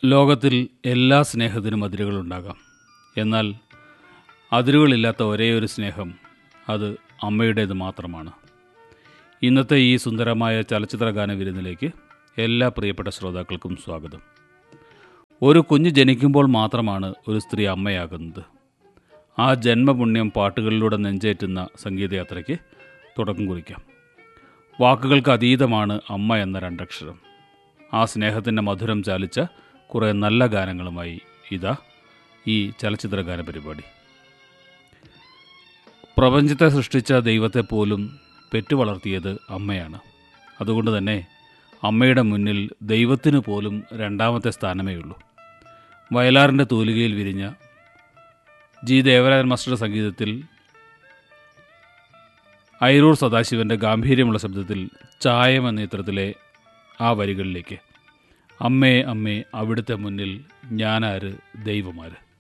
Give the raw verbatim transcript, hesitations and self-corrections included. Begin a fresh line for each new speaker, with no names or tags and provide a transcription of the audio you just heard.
ലോകത്തിൽ എല്ലാ സ്നേഹത്തിനും അതിരുകളുണ്ടാകാം. എന്നാൽ അതിരുകളില്ലാത്ത ഒരേ ഒരു സ്നേഹം അത് അമ്മയുടേത് മാത്രമാണ്. ഇന്നത്തെ ഈ സുന്ദരമായ ചലച്ചിത്ര ഗാന വിരുന്നിലേക്ക് എല്ലാ പ്രിയപ്പെട്ട ശ്രോതാക്കൾക്കും സ്വാഗതം. ഒരു കുഞ്ഞ് ജനിക്കുമ്പോൾ മാത്രമാണ് ഒരു സ്ത്രീ അമ്മയാകുന്നത്. ആ ജന്മപുണ്യം പാട്ടുകളിലൂടെ നെഞ്ചേറ്റുന്ന സംഗീതയാത്രയ്ക്ക് തുടക്കം കുറിക്കാം. വാക്കുകൾക്ക് അതീതമാണ് അമ്മ എന്ന രണ്ടക്ഷരം. ആ സ്നേഹത്തിൻ്റെ മധുരം ചാലിച്ച കുറേ നല്ല ഗാനങ്ങളുമായി ഇതാ ഈ ചലച്ചിത്ര ഗാന പരിപാടി. പ്രപഞ്ചത്തെ സൃഷ്ടിച്ച ദൈവത്തെ പോലും പെറ്റുവളർത്തിയത് അമ്മയാണ്. അതുകൊണ്ട് തന്നെ അമ്മയുടെ മുന്നിൽ ദൈവത്തിന് പോലും രണ്ടാമത്തെ സ്ഥാനമേ ഉള്ളൂ. വയലാറിൻ്റെ തൂലികയിൽ വിരിഞ്ഞ ജി ദേവരാജൻ മാസ്റ്ററുടെ സംഗീതത്തിൽ ഐരൂർ സദാശിവൻ്റെ ഗാംഭീര്യമുള്ള ശബ്ദത്തിൽ ചായം എന്ന ചിത്രത്തിലെ ആ വരികളിലേക്ക്, അമ്മേ അമ്മേ അവിടുത്തെ മുന്നിൽ ഞാനാര് ദൈവമാര്.